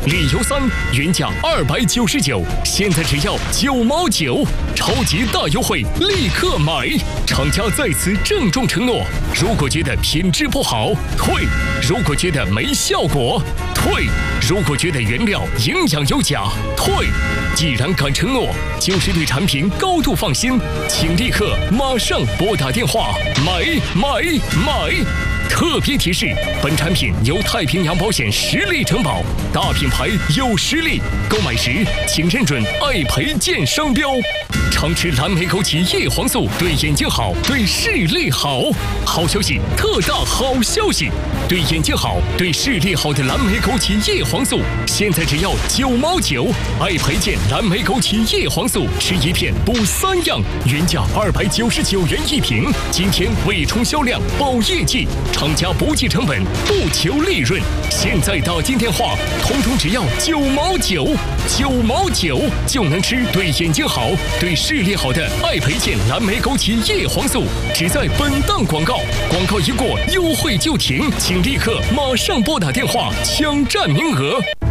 理由3，原价299，现在只要9毛9，超级大优惠，立刻买！厂家在此郑重承诺：如果觉得品质不好，退；如果觉得没效果，退；如果觉得原料营养有假，退。既然敢承诺，就是对产品高度放心，请立刻马上拨打电话买！特别提示：本产品由太平洋保险实力承保，大品牌有实力，购买时请认准爱培健商标。常吃蓝莓枸杞叶黄素对眼睛好，对视力好。好消息，特大好消息！对眼睛好，对视力好的蓝莓枸杞叶黄素，现在只要9毛9。爱培健蓝莓枸杞叶黄素，吃1片补3样，原价299元1瓶，今天为冲销量保业绩，厂家不计成本，不求利润。现在打进电话，统统只要9毛9，9毛9就能吃对眼睛好，对视力好的爱培健蓝莓枸杞叶黄素。只在本档广告，广告一过，优惠就停，请立刻马上拨打电话抢占名额。